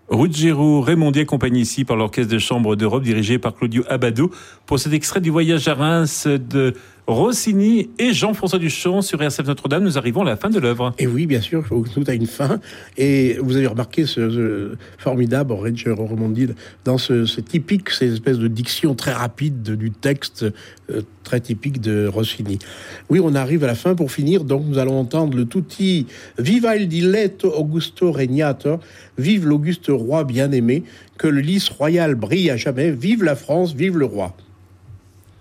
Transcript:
Ruggiero Raimondi accompagné ici par l'Orchestre de Chambre d'Europe dirigé par Claudio Abbado pour cet extrait du Voyage à Reims de Rossini et Jean-François Duchamp sur RCF Notre-Dame. Nous arrivons à la fin de l'œuvre. Et oui, bien sûr, tout a une fin. Et vous avez remarqué ce formidable Ruggiero Raimondi dans ce typique, ces espèces de diction très rapide du texte très typique de Rossini. Oui, on arrive à la fin pour finir. Donc, nous allons entendre le tutti Viva il diletto Augusto Regnator, vive l'Auguste roi bien-aimé, que le lys royal brille à jamais, vive la France, vive le roi.